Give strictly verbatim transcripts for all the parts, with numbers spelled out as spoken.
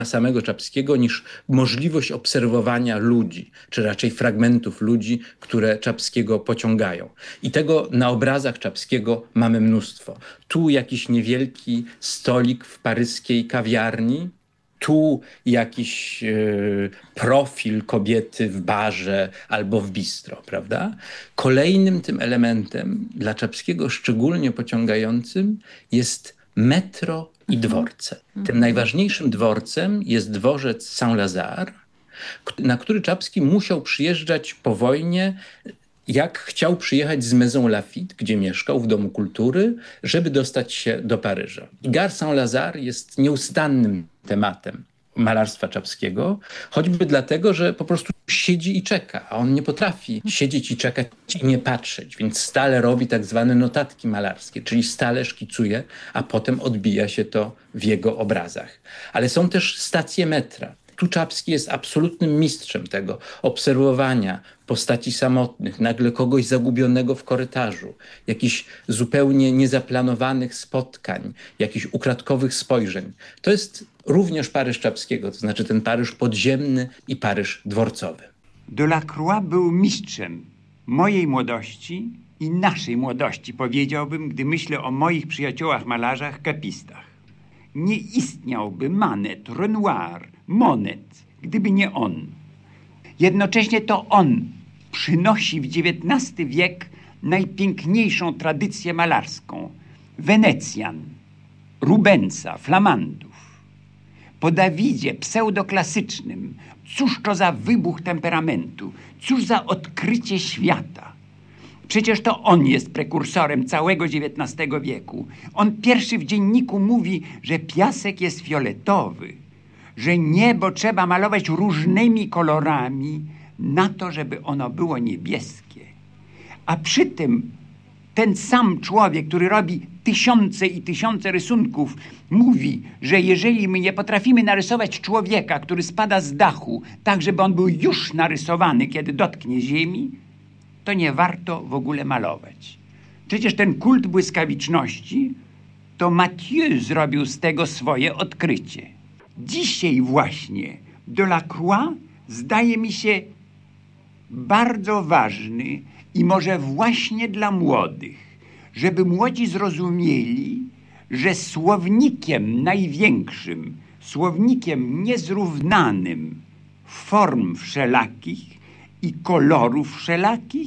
samego Czapskiego niż możliwość obserwowania ludzi, czy raczej fragmentów ludzi, które Czapskiego pociągają. I tego na obrazach Czapskiego mamy mnóstwo. Tu jakiś niewielki stolik w paryskiej kawiarni, tu jakiś yy, profil kobiety w barze albo w bistro, prawda? Kolejnym tym elementem, dla Czapskiego szczególnie pociągającym, jest metro i dworce. Tym najważniejszym dworcem jest dworzec Saint-Lazare, na który Czapski musiał przyjeżdżać po wojnie, jak chciał przyjechać z Maison Lafitte, gdzie mieszkał w Domu Kultury, żeby dostać się do Paryża. I Gare Saint-Lazare jest nieustannym tematem malarstwa Czapskiego, choćby dlatego, że po prostu siedzi i czeka, a on nie potrafi siedzieć i czekać i nie patrzeć, więc stale robi tak zwane notatki malarskie, czyli stale szkicuje, a potem odbija się to w jego obrazach. Ale są też stacje metra. Tu Czapski jest absolutnym mistrzem tego obserwowania postaci samotnych, nagle kogoś zagubionego w korytarzu, jakichś zupełnie niezaplanowanych spotkań, jakichś ukradkowych spojrzeń. To jest również Paryż Czapskiego, to znaczy ten Paryż podziemny i Paryż dworcowy. Delacroix był mistrzem mojej młodości i naszej młodości, powiedziałbym, gdy myślę o moich przyjaciołach malarzach, kapistach. Nie istniałby Manet, Renoir, Monet, gdyby nie on. Jednocześnie to on przynosi w dziewiętnasty wiek najpiękniejszą tradycję malarską. Wenecjan, Rubensa, Flamandów. Po Dawidzie pseudoklasycznym, cóż to za wybuch temperamentu, cóż za odkrycie świata. Przecież to on jest prekursorem całego dziewiętnastego wieku. On pierwszy w dzienniku mówi, że piasek jest fioletowy, że niebo trzeba malować różnymi kolorami na to, żeby ono było niebieskie. A przy tym ten sam człowiek, który robi tysiące i tysiące rysunków, mówi, że jeżeli my nie potrafimy narysować człowieka, który spada z dachu, tak żeby on był już narysowany, kiedy dotknie ziemi, to nie warto w ogóle malować. Przecież ten kult błyskawiczności, to Mathieu zrobił z tego swoje odkrycie. Dzisiaj właśnie Delacroix zdaje mi się bardzo ważny i może właśnie dla młodych, żeby młodzi zrozumieli, że słownikiem największym, słownikiem niezrównanym form wszelakich i kolorów wszelakich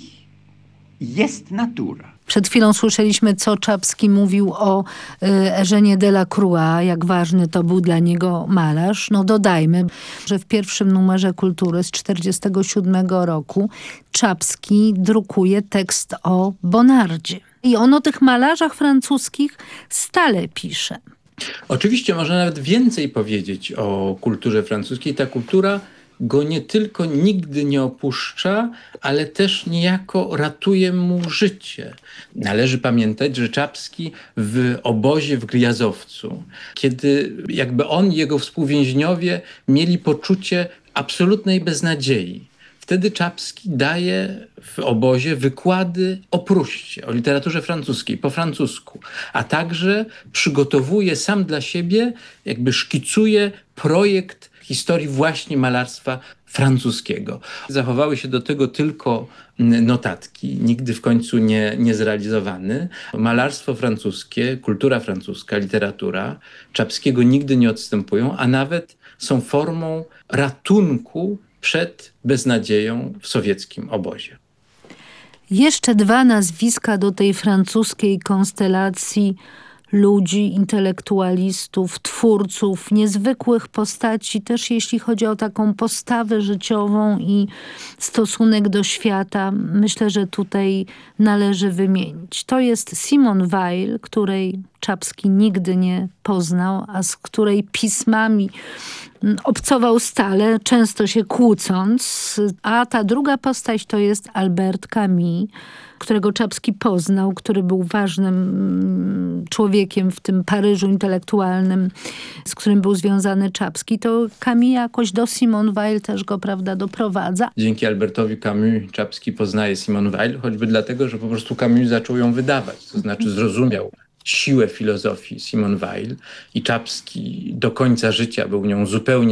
jest natura. Przed chwilą słyszeliśmy, co Czapski mówił o y, Eugenie Delacroix, jak ważny to był dla niego malarz. No dodajmy, że w pierwszym numerze Kultury z czterdziestego siódmego roku Czapski drukuje tekst o Bonardzie. I on o tych malarzach francuskich stale pisze. Oczywiście można nawet więcej powiedzieć o kulturze francuskiej. Ta kultura go nie tylko nigdy nie opuszcza, ale też niejako ratuje mu życie. Należy pamiętać, że Czapski w obozie w Gryazowcu, kiedy jakby on i jego współwięźniowie mieli poczucie absolutnej beznadziei, wtedy Czapski daje w obozie wykłady o Pruście, o literaturze francuskiej, po francusku, a także przygotowuje sam dla siebie, jakby szkicuje projekt historii właśnie malarstwa francuskiego. Zachowały się do tego tylko notatki, nigdy w końcu nie, nie zrealizowany. Malarstwo francuskie, kultura francuska, literatura Czapskiego nigdy nie odstępują, a nawet są formą ratunku przed beznadzieją w sowieckim obozie. Jeszcze dwa nazwiska do tej francuskiej konstelacji ludzi, intelektualistów, twórców, niezwykłych postaci, też jeśli chodzi o taką postawę życiową i stosunek do świata, myślę, że tutaj należy wymienić. To jest Simone Weil, której Czapski nigdy nie poznał, a z której pismami obcował stale, często się kłócąc. A ta druga postać to jest Albert Camus, którego Czapski poznał, który był ważnym człowiekiem w tym Paryżu intelektualnym, z którym był związany Czapski. To Camus jakoś do Simone Weil też go, prawda, doprowadza. Dzięki Albertowi Camus Czapski poznaje Simone Weil, choćby dlatego, że po prostu Camus zaczął ją wydawać, to znaczy zrozumiał siłę filozofii Simone Weil i Czapski do końca życia był nią zupełnie